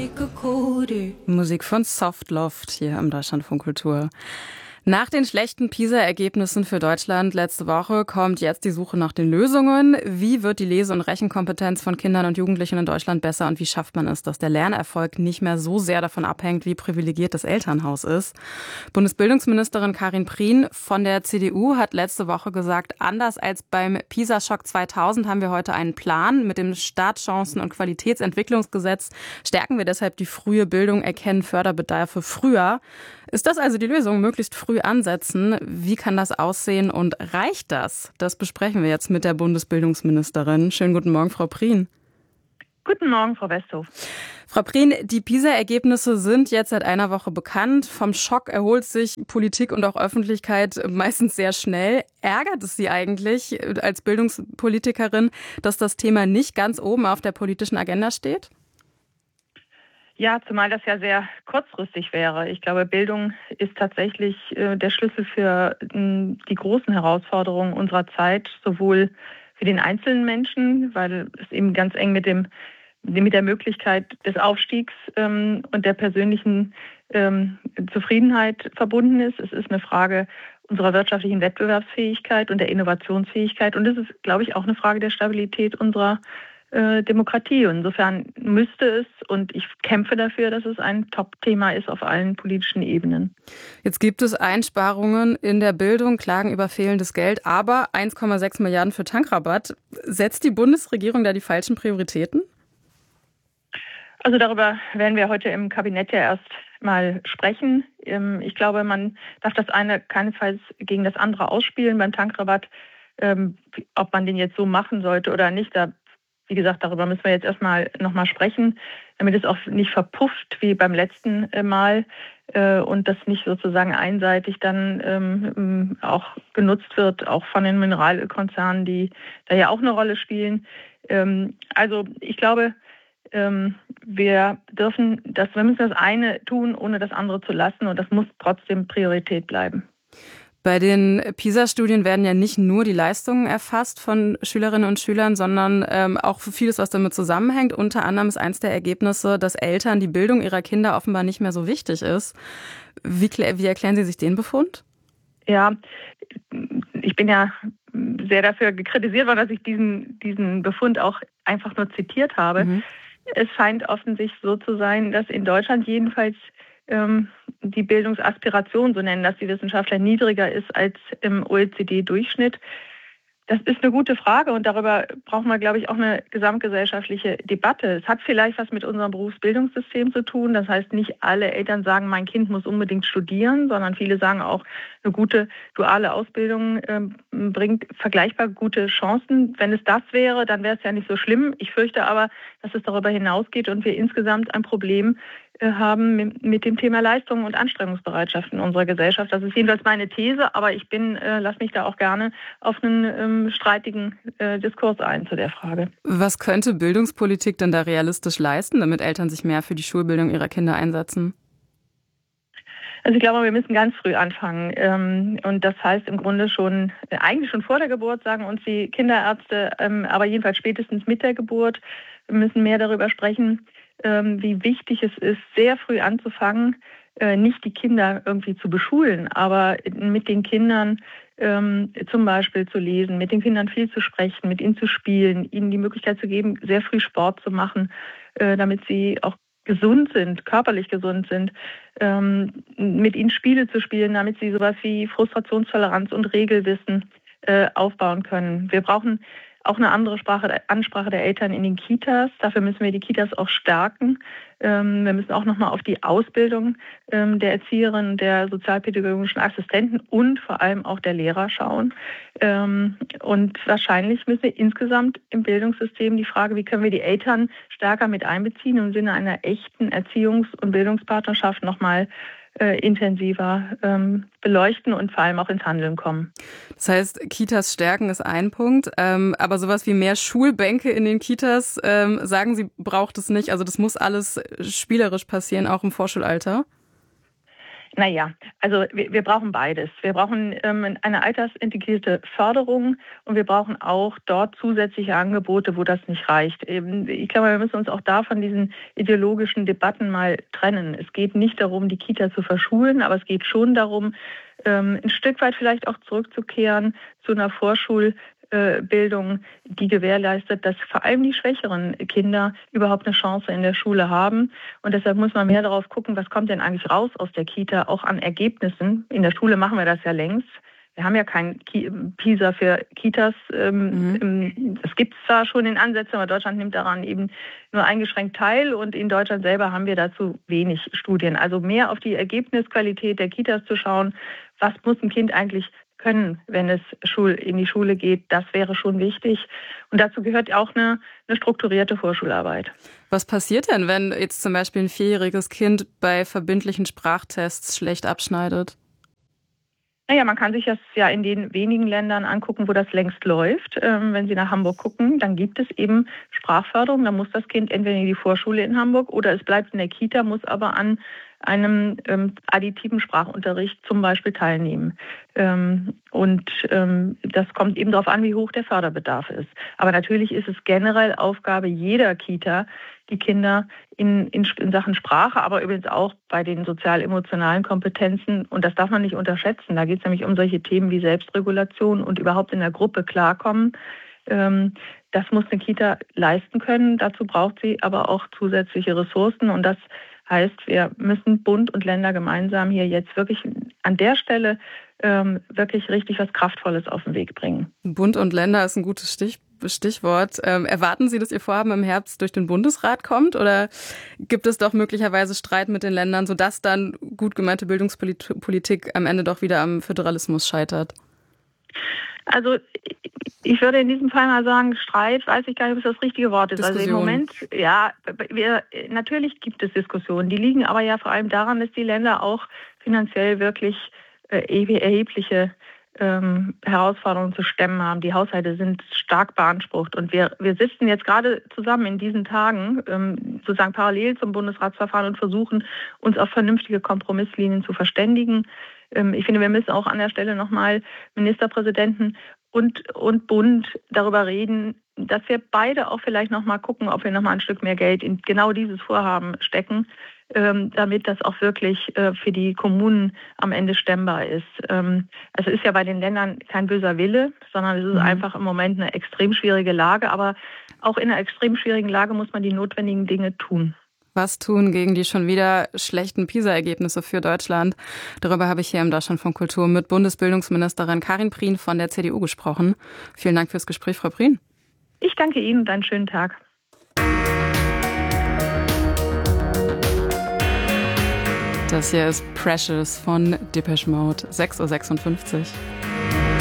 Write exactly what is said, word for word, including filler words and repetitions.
Musik von Softloft hier am Deutschlandfunk Kultur. Nach den schlechten PISA-Ergebnissen für Deutschland letzte Woche kommt jetzt die Suche nach den Lösungen. Wie wird die Lese- und Rechenkompetenz von Kindern und Jugendlichen in Deutschland besser und wie schafft man es, dass der Lernerfolg nicht mehr so sehr davon abhängt, wie privilegiert das Elternhaus ist? Bundesbildungsministerin Karin Prien von der C D U hat letzte Woche gesagt, anders als beim PISA-Schock zweitausend haben wir heute einen Plan. Mit dem Startchancen- und Qualitätsentwicklungsgesetz stärken wir deshalb die frühe Bildung, erkennen Förderbedarfe früher. Ist das also die Lösung, möglichst früh ansetzen? Wie kann das aussehen und reicht das? Das besprechen wir jetzt mit der Bundesbildungsministerin. Schönen guten Morgen, Frau Prien. Guten Morgen, Frau Westhoff. Frau Prien, die PISA-Ergebnisse sind jetzt seit einer Woche bekannt. Vom Schock erholt sich Politik und auch Öffentlichkeit meistens sehr schnell. Ärgert es Sie eigentlich als Bildungspolitikerin, dass das Thema nicht ganz oben auf der politischen Agenda steht? Ja, zumal das ja sehr kurzfristig wäre. Ich glaube, Bildung ist tatsächlich äh, der Schlüssel für äh, die großen Herausforderungen unserer Zeit, sowohl für den einzelnen Menschen, weil es eben ganz eng mit dem mit der Möglichkeit des Aufstiegs ähm, und der persönlichen ähm, Zufriedenheit verbunden ist. Es ist eine Frage unserer wirtschaftlichen Wettbewerbsfähigkeit und der Innovationsfähigkeit. Und es ist, glaube ich, auch eine Frage der Stabilität unserer Demokratie. Insofern müsste es, und ich kämpfe dafür, dass es ein Top-Thema ist auf allen politischen Ebenen. Jetzt gibt es Einsparungen in der Bildung, Klagen über fehlendes Geld, aber eins Komma sechs Milliarden für Tankrabatt. Setzt die Bundesregierung da die falschen Prioritäten? Also darüber werden wir heute im Kabinett ja erst mal sprechen. Ich glaube, man darf das eine keinesfalls gegen das andere ausspielen beim Tankrabatt. Ob man den jetzt so machen sollte oder nicht, da Wie gesagt, darüber müssen wir jetzt erstmal nochmal sprechen, damit es auch nicht verpufft wie beim letzten Mal äh, und das nicht sozusagen einseitig dann ähm, auch genutzt wird, auch von den Mineralölkonzernen, die da ja auch eine Rolle spielen. Ähm, also ich glaube, ähm, wir dürfen das, wir müssen das eine tun, ohne das andere zu lassen und das muss trotzdem Priorität bleiben. Bei den PISA-Studien werden ja nicht nur die Leistungen erfasst von Schülerinnen und Schülern, sondern ähm, auch vieles, was damit zusammenhängt. Unter anderem ist eins der Ergebnisse, dass Eltern die Bildung ihrer Kinder offenbar nicht mehr so wichtig ist. Wie, wie erklären Sie sich den Befund? Ja, ich bin ja sehr dafür kritisiert worden, dass ich diesen, diesen Befund auch einfach nur zitiert habe. Mhm. Es scheint offensichtlich so zu sein, dass in Deutschland jedenfalls die Bildungsaspiration, so nennen das die Wissenschaftler, niedriger ist als im O E C D-Durchschnitt. Das ist eine gute Frage und darüber brauchen wir, glaube ich, auch eine gesamtgesellschaftliche Debatte. Es hat vielleicht was mit unserem Berufsbildungssystem zu tun. Das heißt, nicht alle Eltern sagen, mein Kind muss unbedingt studieren, sondern viele sagen auch, eine gute duale Ausbildung äh, bringt vergleichbar gute Chancen. Wenn es das wäre, dann wäre es ja nicht so schlimm. Ich fürchte aber, dass es darüber hinausgeht und wir insgesamt ein Problem äh, haben mit, mit dem Thema Leistung und Anstrengungsbereitschaft in unserer Gesellschaft. Das ist jedenfalls meine These, aber ich bin, äh, lass mich da auch gerne auf einen ähm, streitigen äh, Diskurs ein zu der Frage. Was könnte Bildungspolitik denn da realistisch leisten, damit Eltern sich mehr für die Schulbildung ihrer Kinder einsetzen? Also ich glaube, wir müssen ganz früh anfangen. Ähm, und das heißt im Grunde schon, äh, eigentlich schon vor der Geburt, sagen uns die Kinderärzte, ähm, aber jedenfalls spätestens mit der Geburt. Wir müssen mehr darüber sprechen, ähm, wie wichtig es ist, sehr früh anzufangen, äh, nicht die Kinder irgendwie zu beschulen, aber mit den Kindern ähm, zum Beispiel zu lesen, mit den Kindern viel zu sprechen, mit ihnen zu spielen, ihnen die Möglichkeit zu geben, sehr früh Sport zu machen, äh, damit sie auch gesund sind, körperlich gesund sind, ähm, mit ihnen Spiele zu spielen, damit sie sowas wie Frustrationstoleranz und Regelwissen äh, aufbauen können. Wir brauchen auch eine andere Sprache, Ansprache der Eltern in den Kitas. Dafür müssen wir die Kitas auch stärken. Ähm, wir müssen auch nochmal auf die Ausbildung ähm, der Erzieherinnen, der sozialpädagogischen Assistenten und vor allem auch der Lehrer schauen. Ähm, und wahrscheinlich müssen wir insgesamt im Bildungssystem die Frage, wie können wir die Eltern stärker mit einbeziehen, im Sinne einer echten Erziehungs- und Bildungspartnerschaft nochmal Äh, intensiver ähm, beleuchten und vor allem auch ins Handeln kommen. Das heißt, Kitas stärken ist ein Punkt, ähm, aber sowas wie mehr Schulbänke in den Kitas, ähm, sagen Sie, braucht es nicht. Also das muss alles spielerisch passieren, auch im Vorschulalter? Naja, also wir, wir brauchen beides. Wir brauchen ähm, eine altersintegrierte Förderung und wir brauchen auch dort zusätzliche Angebote, wo das nicht reicht. Eben, ich glaube, wir müssen uns auch da von diesen ideologischen Debatten mal trennen. Es geht nicht darum, die Kita zu verschulen, aber es geht schon darum, ähm, ein Stück weit vielleicht auch zurückzukehren zu einer Vorschul- Bildung, die gewährleistet, dass vor allem die schwächeren Kinder überhaupt eine Chance in der Schule haben. Und deshalb muss man mehr darauf gucken, was kommt denn eigentlich raus aus der Kita, auch an Ergebnissen. In der Schule machen wir das ja längst. Wir haben ja kein PISA für Kitas. Mhm. Das gibt es zwar schon in Ansätzen, aber Deutschland nimmt daran eben nur eingeschränkt teil. Und in Deutschland selber haben wir dazu wenig Studien. Also mehr auf die Ergebnisqualität der Kitas zu schauen. Was muss ein Kind eigentlich können, wenn es Schul in die Schule geht, das wäre schon wichtig. Und dazu gehört auch eine, eine strukturierte Vorschularbeit. Was passiert denn, wenn jetzt zum Beispiel ein vierjähriges Kind bei verbindlichen Sprachtests schlecht abschneidet? Naja, man kann sich das ja in den wenigen Ländern angucken, wo das längst läuft. Ähm, wenn Sie nach Hamburg gucken, dann gibt es eben Sprachförderung. Da muss das Kind entweder in die Vorschule in Hamburg oder es bleibt in der Kita, muss aber an einem ähm, additiven Sprachunterricht zum Beispiel teilnehmen. Ähm, und ähm, das kommt eben darauf an, wie hoch der Förderbedarf ist. Aber natürlich ist es generell Aufgabe jeder Kita, die Kinder in, in, in Sachen Sprache, aber übrigens auch bei den sozial-emotionalen Kompetenzen, und das darf man nicht unterschätzen, da geht es nämlich um solche Themen wie Selbstregulation und überhaupt in der Gruppe klarkommen. Ähm, das muss eine Kita leisten können. Dazu braucht sie aber auch zusätzliche Ressourcen, und das heißt, wir müssen Bund und Länder gemeinsam hier jetzt wirklich an der Stelle ähm, wirklich richtig was Kraftvolles auf den Weg bringen. Bund und Länder ist ein gutes Stich, Stichwort. Ähm, erwarten Sie, dass Ihr Vorhaben im Herbst durch den Bundesrat kommt, oder gibt es doch möglicherweise Streit mit den Ländern, sodass dann gut gemeinte Bildungspolitik am Ende doch wieder am Föderalismus scheitert? Also ich würde in diesem Fall mal sagen, Streit, weiß ich gar nicht, ob es das richtige Wort ist. Diskussion. Also im Moment, ja, wir, natürlich gibt es Diskussionen. Die liegen aber ja vor allem daran, dass die Länder auch finanziell wirklich äh, erhebliche ähm, Herausforderungen zu stemmen haben. Die Haushalte sind stark beansprucht. Und wir, wir sitzen jetzt gerade zusammen in diesen Tagen, ähm, sozusagen parallel zum Bundesratsverfahren, und versuchen, uns auf vernünftige Kompromisslinien zu verständigen. Ich finde, wir müssen auch an der Stelle nochmal Ministerpräsidenten und, und Bund darüber reden, dass wir beide auch vielleicht nochmal gucken, ob wir nochmal ein Stück mehr Geld in genau dieses Vorhaben stecken, ähm, damit das auch wirklich äh, für die Kommunen am Ende stemmbar ist. Ähm, also es ist ja bei den Ländern kein böser Wille, sondern es ist mhm. einfach im Moment eine extrem schwierige Lage. Aber auch in einer extrem schwierigen Lage muss man die notwendigen Dinge tun. Was tun gegen die schon wieder schlechten PISA-Ergebnisse für Deutschland? Darüber habe ich hier im Deutschlandfunk Kultur mit Bundesbildungsministerin Karin Prien von der C D U gesprochen. Vielen Dank fürs Gespräch, Frau Prien. Ich danke Ihnen und einen schönen Tag. Das hier ist Precious von Depeche Mode, sechs Uhr sechsundfünfzig.